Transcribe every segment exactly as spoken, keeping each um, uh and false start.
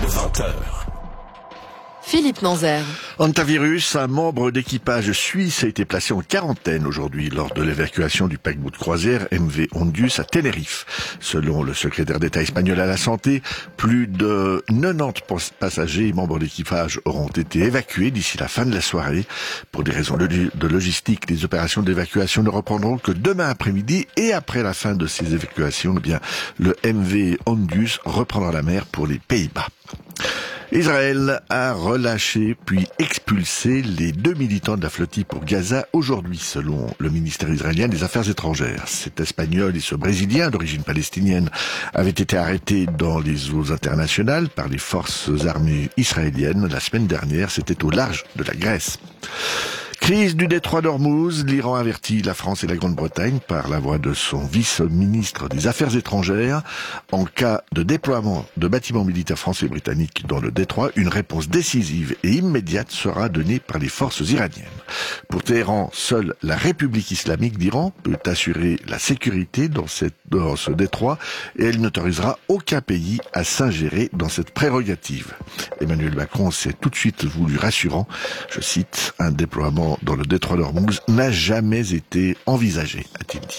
vingt heures. Philippe Manzer. Hantavirus, un membre d'équipage suisse, a été placé en quarantaine aujourd'hui lors de l'évacuation du paquebot de croisière M V Ondius à Tenerife. Selon le secrétaire d'État espagnol à la santé, plus de quatre-vingt-dix passagers et membres d'équipage auront été évacués d'ici la fin de la soirée. Pour des raisons de logistique, les opérations d'évacuation ne reprendront que demain après-midi, et après la fin de ces évacuations, eh bien, le M V Ondius reprendra la mer pour les Pays-Bas. Israël a relâché puis expulsé les deux militants de la flottille pour Gaza aujourd'hui, selon le ministère israélien des Affaires étrangères. Cet Espagnol et ce Brésilien d'origine palestinienne avaient été arrêtés dans les eaux internationales par les forces armées israéliennes la semaine dernière. C'était au large de la Grèce. Crise du détroit d'Ormuz, l'Iran avertit la France et la Grande-Bretagne par la voix de son vice-ministre des Affaires étrangères. En cas de déploiement de bâtiments militaires français et britanniques dans le détroit, une réponse décisive et immédiate sera donnée par les forces iraniennes. Pour Téhéran, seule la République islamique d'Iran peut assurer la sécurité dans, cette, dans ce détroit, et elle n'autorisera aucun pays à s'ingérer dans cette prérogative. Emmanuel Macron s'est tout de suite voulu rassurant. Je cite, un déploiement dans le détroit d'Ormuz n'a jamais été envisagé, a-t-il dit.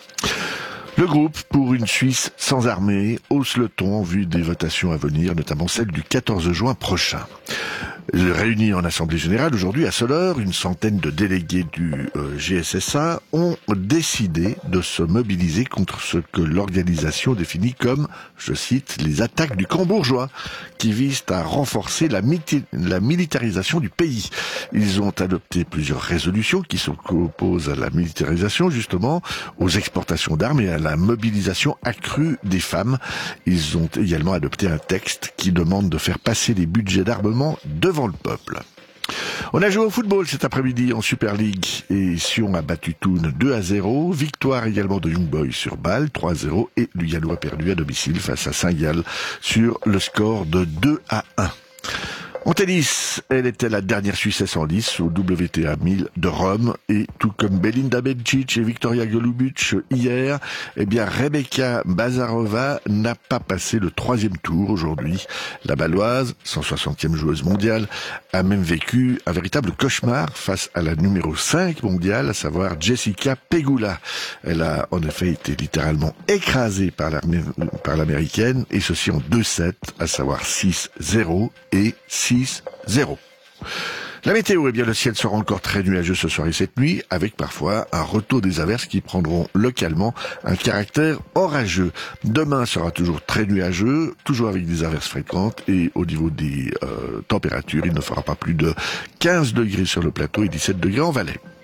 Le groupe pour une Suisse sans armée hausse le ton en vue des votations à venir, notamment celle du quatorze juin prochain. Réunis en Assemblée Générale aujourd'hui à Soleure, une centaine de délégués du euh, G S S A ont décidé de se mobiliser contre ce que l'organisation définit comme, je cite, les attaques du camp bourgeois, qui visent à renforcer la, miti- la militarisation du pays. Ils ont adopté plusieurs résolutions qui s'opposent à la militarisation, justement, aux exportations d'armes et à la mobilisation accrue des femmes. Ils ont également adopté un texte qui demande de faire passer les budgets d'armement devant le peuple. On a joué au football cet après-midi en Super League et Sion a battu Thun deux à zéro. Victoire également de Young Boys sur Bâle trois à zéro, et Lugano a perdu à domicile face à Saint-Gall sur le score de deux à un. En tennis, elle était la dernière Suissesse en lice au W T A mille de Rome, et tout comme Belinda Bencic et Victoria Golubic hier, eh bien Rebecca Bazarova n'a pas passé le troisième tour aujourd'hui. La Baloise, cent soixantième joueuse mondiale, a même vécu un véritable cauchemar face à la numéro cinq mondiale, à savoir Jessica Pegula. Elle a en effet été littéralement écrasée par, par l'américaine, et ceci en deux sets, à savoir six zéro et six zéro. La météo, eh bien, le ciel sera encore très nuageux ce soir et cette nuit, avec parfois un retour des averses qui prendront localement un caractère orageux. Demain sera toujours très nuageux, toujours avec des averses fréquentes, et au niveau des euh, températures, il ne fera pas plus de quinze degrés sur le plateau et dix-sept degrés en Valais.